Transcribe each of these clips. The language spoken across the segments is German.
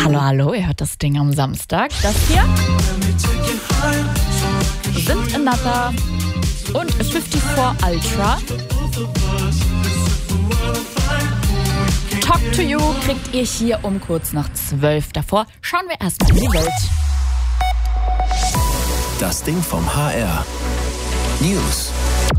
Hallo, hallo, ihr hört das Ding am Samstag. Das hier sind Another und 54 Ultra. Talk to You kriegt ihr hier um kurz nach 12. Davor schauen wir erstmal in die Welt. Das Ding vom HR. News.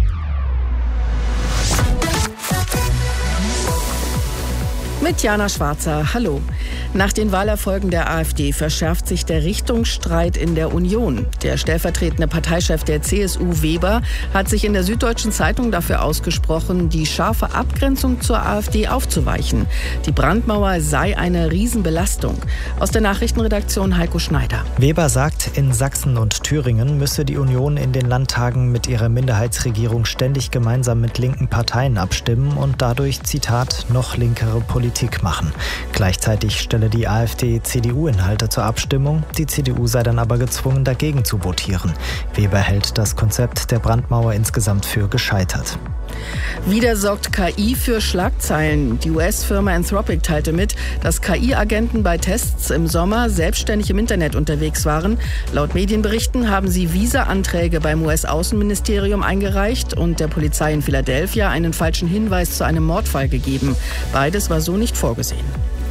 Mit Jana Schwarzer, hallo. Nach den Wahlerfolgen der AfD verschärft sich der Richtungsstreit in der Union. Der stellvertretende Parteichef der CSU, Weber, hat sich in der Süddeutschen Zeitung dafür ausgesprochen, die scharfe Abgrenzung zur AfD aufzuweichen. Die Brandmauer sei eine Riesenbelastung. Aus der Nachrichtenredaktion Heiko Schneider. Weber sagt, in Sachsen und Thüringen müsse die Union in den Landtagen mit ihrer Minderheitsregierung ständig gemeinsam mit linken Parteien abstimmen und dadurch, Zitat, noch linkere Politik machen. Gleichzeitig stelle die AfD CDU-Inhalte zur Abstimmung. Die CDU sei dann aber gezwungen, dagegen zu votieren. Weber hält das Konzept der Brandmauer insgesamt für gescheitert. Wieder sorgt KI für Schlagzeilen. Die US-Firma Anthropic teilte mit, dass KI-Agenten bei Tests im Sommer selbstständig im Internet unterwegs waren. Laut Medienberichten haben sie Visa-Anträge beim US-Außenministerium eingereicht und der Polizei in Philadelphia einen falschen Hinweis zu einem Mordfall gegeben. Beides war so nicht vorgesehen.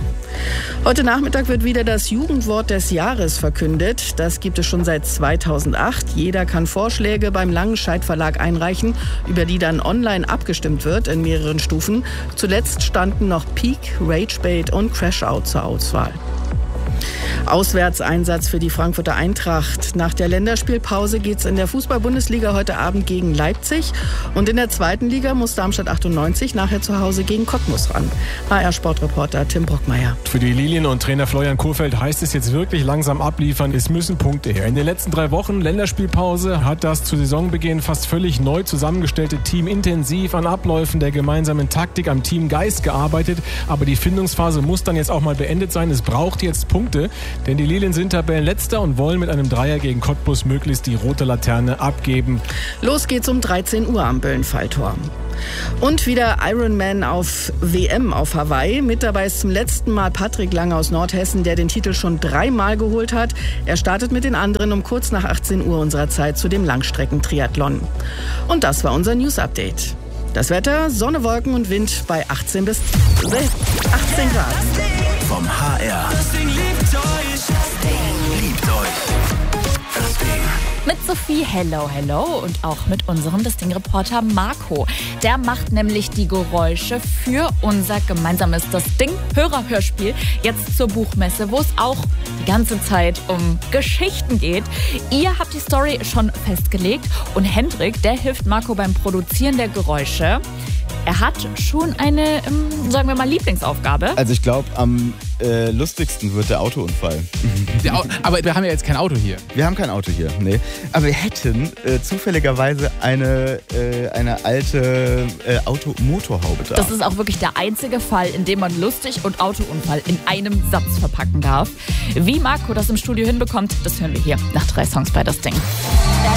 Heute Nachmittag wird wieder das Jugendwort des Jahres verkündet. Das gibt es schon seit 2008. Jeder kann Vorschläge beim Langenscheidt Verlag einreichen, über die dann online abgestimmt wird in mehreren Stufen. Zuletzt standen noch Peak, Ragebait und Crashout zur Auswahl. Auswärtseinsatz für die Frankfurter Eintracht. Nach der Länderspielpause geht's in der Fußball-Bundesliga heute Abend gegen Leipzig. Und in der zweiten Liga muss Darmstadt 98 nachher zu Hause gegen Cottbus ran. HR-Sportreporter Tim Brockmeier. Für die Lilien und Trainer Florian Kohfeldt heißt es jetzt wirklich langsam abliefern. Es müssen Punkte her. In den letzten 3 Wochen Länderspielpause hat das zu Saisonbeginn fast völlig neu zusammengestellte Team intensiv an Abläufen der gemeinsamen Taktik am Teamgeist gearbeitet. Aber die Findungsphase muss dann jetzt auch mal beendet sein. Es braucht jetzt Punkte. Denn die Lilien sind Tabellenletzter und wollen mit einem Dreier gegen Cottbus möglichst die rote Laterne abgeben. Los geht's um 13 Uhr am Böllenfalltor. Und wieder Ironman auf WM auf Hawaii. Mit dabei ist zum letzten Mal Patrick Lange aus Nordhessen, der den Titel schon 3-mal geholt hat. Er startet mit den anderen um kurz nach 18 Uhr unserer Zeit zu dem Langstreckentriathlon. Und das war unser News-Update. Das Wetter, Sonne, Wolken und Wind bei 18 bis 18 Grad. Vom HR. Das Ding liebt euch. Das Ding liebt euch. Das Ding. Mit Sophie, hello, hello und auch mit unserem Das Ding-Reporter Marco. Der macht nämlich die Geräusche für unser gemeinsames Das Ding-Hörerhörspiel jetzt zur Buchmesse, wo es auch die ganze Zeit um Geschichten geht. Ihr habt die Story schon festgelegt und Hendrik, der hilft Marco beim Produzieren der Geräusche. Er hat schon eine, sagen wir mal, Lieblingsaufgabe. Also ich glaube, am lustigsten wird der Autounfall. Aber wir haben ja jetzt kein Auto hier. Wir haben kein Auto hier, nee. Aber wir hätten zufälligerweise eine alte Automotorhaube da. Das ist auch wirklich der einzige Fall, in dem man lustig und Autounfall in einem Satz verpacken darf. Wie Marco das im Studio hinbekommt, das hören wir hier nach 3 Songs bei Das Ding.